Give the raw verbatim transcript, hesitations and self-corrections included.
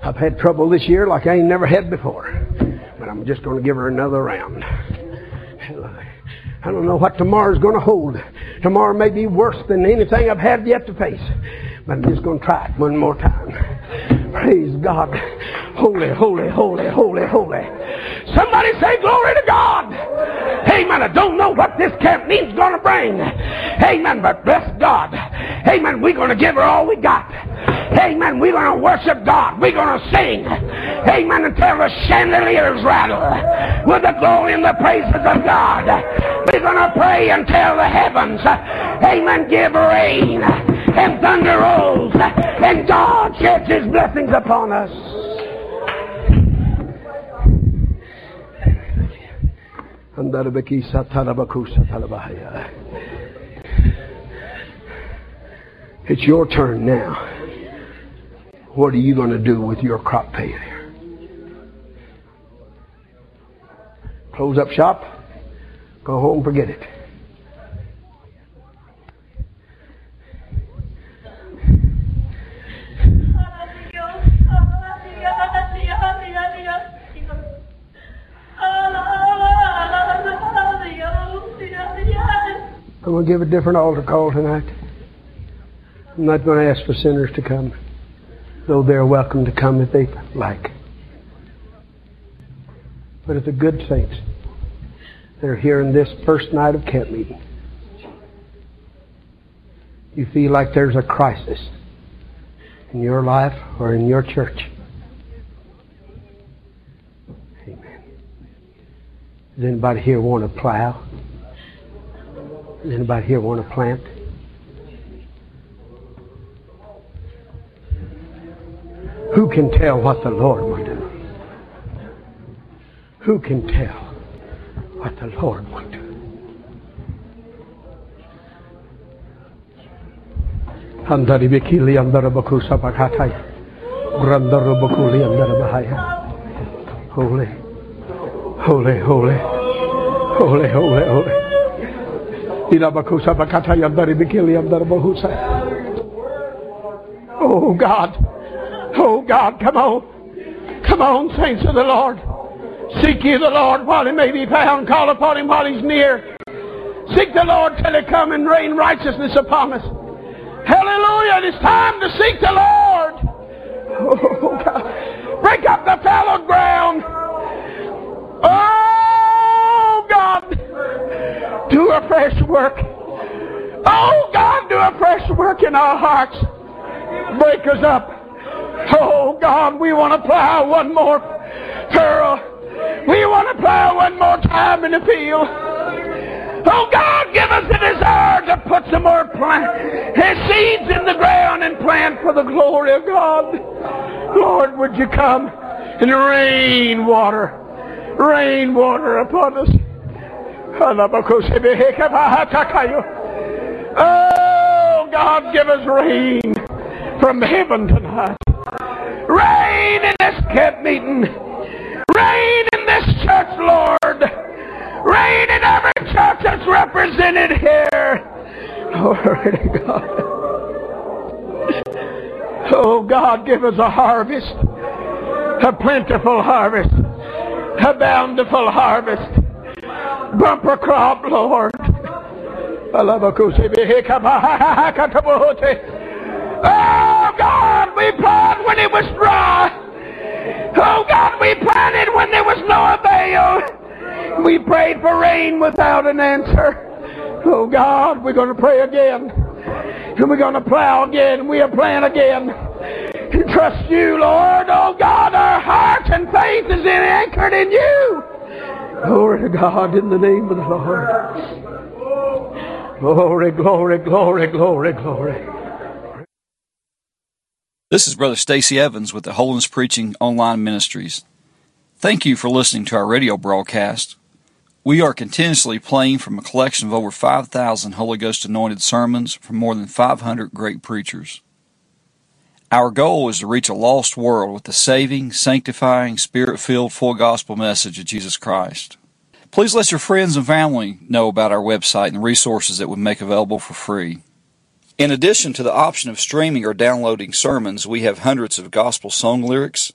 I've had trouble this year like I ain't never had before. But I'm just going to give her another round. I don't know what tomorrow's going to hold. Tomorrow may be worse than anything I've had yet to face. But I'm just going to try it one more time. Praise God. Holy, holy, holy, holy, holy. Somebody say glory to God. Amen. I don't know what this camp meeting's going to bring. Amen. But bless God. Amen. We're going to give her all we got. Amen. We're going to worship God. We're going to sing. Amen. Until the chandeliers rattle with the glory and the praises of God. We're going to pray until the heavens, amen, give rain and thunder rolls and God sheds His blessings upon us. It's your turn now. What are you going to do with your crop failure? Close up shop? Go home, forget it. I'm going to give a different altar call tonight. I'm not going to ask for sinners to come, though they're welcome to come if they like. But it's the good saints that are here in this first night of camp meeting. You feel like there's a crisis in your life or in your church. Amen. Does anybody here want to plow? Does anybody here want to plant? Who can tell what the Lord will do? Who can tell what the Lord will do? Handari bikili andara bakusa bakatai. Grandara bakuli andara bahaya. Holy, holy, holy, holy, holy, holy. Ila bakusa bakatai andari bikili andara bahusa. Oh God, oh God, come on, come on, saints of the Lord. Seek ye the Lord while He may be found. Call upon Him while He's near. Seek the Lord till He come and rain righteousness upon us. Hallelujah. It is time to seek the Lord. Oh, God. Break up the fallow ground. Oh, God. Do a fresh work. Oh, God, do a fresh work in our hearts. Break us up. Oh, God, we want to plow one more furrow. We want to plow one more time in the field. Oh, God, give us the desire to put some more plant, His seeds in the ground and plant for the glory of God. Lord, would you come and rain water, rain water upon us. Oh, God, give us rain from heaven tonight. Rain in this camp meeting. Rain in this church, Lord. Rain in every church that's represented here. Glory to God. Oh, God, give us a harvest. A plentiful harvest. A bountiful harvest. Bumper crop, Lord. Oh, God, we planted when it was dry. Oh, God, we planted when there was no avail. We prayed for rain without an answer. Oh, God, we're going to pray again. And we're going to plow again. We'll plant again. And trust you, Lord. Oh, God, our heart and faith is anchored in you. Glory to God in the name of the Lord. Glory, glory, glory, glory, glory. This is Brother Stacy Evans with the Holiness Preaching Online Ministries. Thank you for listening to our radio broadcast. We are continuously playing from a collection of over five thousand Holy Ghost anointed sermons from more than five hundred great preachers. Our goal is to reach a lost world with the saving, sanctifying, Spirit-filled, full gospel message of Jesus Christ. Please let your friends and family know about our website and the resources that we make available for free. In addition to the option of streaming or downloading sermons, we have hundreds of gospel song lyrics,